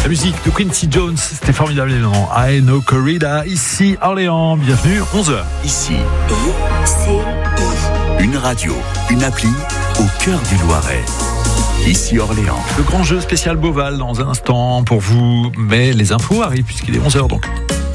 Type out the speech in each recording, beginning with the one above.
La musique de Quincy Jones, c'était formidable évidemment. I Know Corrida, ici Orléans, bienvenue, 11h. Ici, une radio, une appli au cœur du Loiret. Ici Orléans. Le grand jeu spécial Beauval dans un instant pour vous, mais les infos arrivent puisqu'il est 11h donc.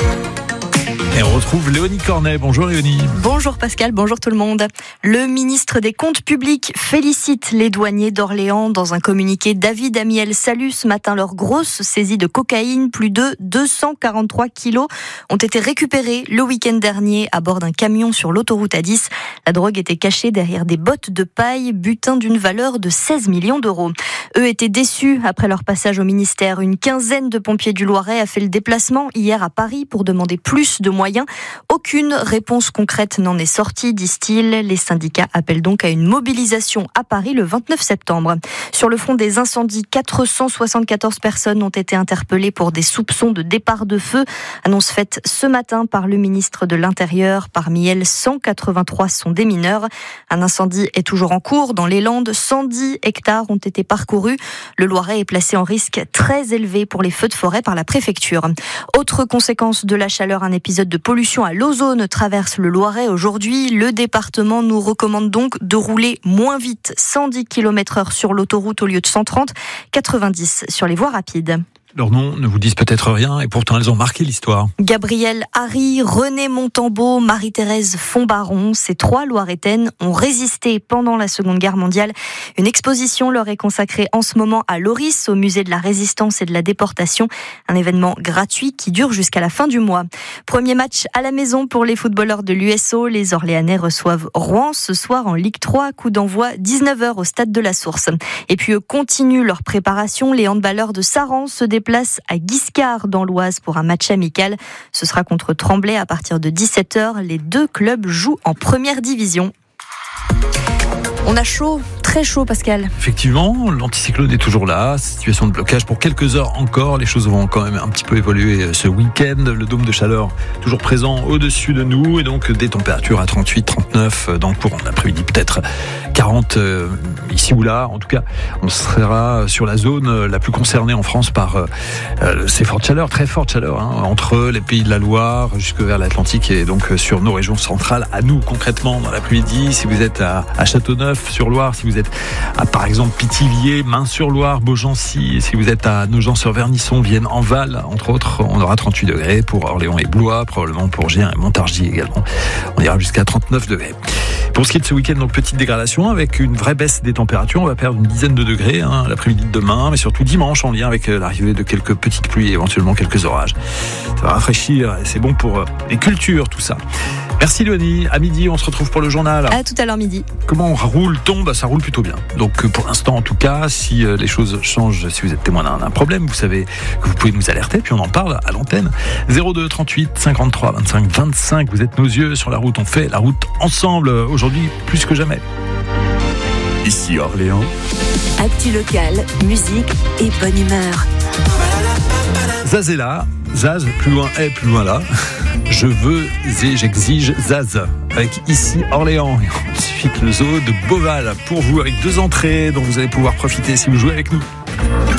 Et on retrouve Léonie Cornet. Bonjour Léonie. Bonjour Pascal, bonjour tout le monde. Le ministre des Comptes publics félicite les douaniers d'Orléans. Dans un communiqué, David Amiel salue ce matin leur grosse saisie de cocaïne. Plus de 243 kilos ont été récupérés le week-end dernier à bord d'un camion sur l'autoroute A10. La drogue était cachée derrière des bottes de paille, butin d'une valeur de 16 millions d'euros. Eux étaient déçus après leur passage au ministère. Une quinzaine de pompiers du Loiret a fait le déplacement hier à Paris pour demander plus de moyens. Aucune réponse concrète n'en est sortie, disent-ils. Les syndicats appellent donc à une mobilisation à Paris le 29 septembre. Sur le front des incendies, 474 personnes ont été interpellées pour des soupçons de départ de feu. Annonce faite ce matin par le ministre de l'Intérieur. Parmi elles, 183 sont des mineurs. Un incendie est toujours en cours dans les Landes. 110 hectares ont été parcourus. Le Loiret est placé en risque très élevé pour les feux de forêt par la préfecture. Autre conséquence de la chaleur, un épisode de pollution à l'ozone traverse le Loiret aujourd'hui. Le département nous recommande donc de rouler moins vite, 110 km/h sur l'autoroute au lieu de 130, 90 sur les voies rapides. Leurs noms ne vous disent peut-être rien et pourtant elles ont marqué l'histoire. Gabrielle Harry, René Montambeau, Marie-Thérèse Fonbaron, ces trois Loiretaines ont résisté pendant la Seconde Guerre mondiale. Une exposition leur est consacrée en ce moment à Loris, au musée de la Résistance et de la Déportation. Un événement gratuit qui dure jusqu'à la fin du mois. Premier match à la maison pour les footballeurs de l'USO. Les Orléanais reçoivent Rouen ce soir en Ligue 3. Coup d'envoi 19h au stade de la Source. Et puis eux continuent leur préparation. Les handballeurs de Saran se déplacent à Guiscard dans l'Oise pour un match amical. Ce sera contre Tremblay à partir de 17h. Les deux clubs jouent en première division. On a chaud, très chaud Pascal. Effectivement, l'anticyclone est toujours là, situation de blocage pour quelques heures encore. Les choses vont quand même un petit peu évoluer ce week-end. Le dôme de chaleur toujours présent au-dessus de nous et donc des températures à 38, 39 dans le courant de l'après-midi, peut-être 40 ici ou là. En tout cas, on sera sur la zone la plus concernée en France par ces fortes chaleurs, très fortes chaleurs, entre les pays de la Loire jusque vers l'Atlantique et donc sur nos régions centrales. À nous concrètement dans l'après-midi, si vous êtes à Châteauneuf-sur-Loire, si vous êtes à par exemple Pithiviers, Main-sur-Loire, Beaugency, si vous êtes à Nogent-sur-Vernisson, Vienne, Enval, entre autres, on aura 38 degrés pour Orléans et Blois, probablement pour Gien et Montargis également. On ira jusqu'à 39 degrés. Pour ce qui est de ce week-end, donc petite dégradation avec une vraie baisse des températures. On va perdre une dizaine de degrés l'après-midi de demain, mais surtout dimanche en lien avec l'arrivée de quelques petites pluies et éventuellement quelques orages. Ça va rafraîchir et c'est bon pour les cultures, tout ça. Merci Léonie. À midi, on se retrouve pour le journal. À tout à l'heure midi. Comment roule-t-on ? Ça roule plutôt bien. Donc pour l'instant, en tout cas, si les choses changent, si vous êtes témoin d'un problème, vous savez que vous pouvez nous alerter, puis on en parle à l'antenne. 02 38 53 25 25. Vous êtes nos yeux sur la route. On fait la route ensemble aujourd'hui plus que jamais. Ici Orléans. Actu locale, musique et bonne humeur. Zaz est là. Zaz, plus loin est, plus loin là. Je veux et j'exige Zaz avec ici Orléans. Il suffit que le zoo de Beauval pour vous avec 2 entrées dont vous allez pouvoir profiter si vous jouez avec nous.